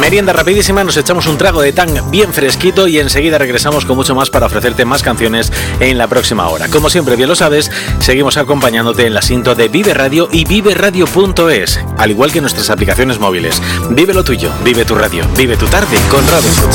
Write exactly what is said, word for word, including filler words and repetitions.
merienda rapidísima, nos echamos un trago de Tang bien fresquito y enseguida regresamos con mucho más para ofrecerte más canciones en la próxima hora. Como siempre, bien lo sabes, seguimos acompañándote en la sinto de Vive Radio y vive radio punto es, al igual que nuestras aplicaciones móviles. Vive lo tuyo, vive tu radio, vive tu tarde con Radio Escucha.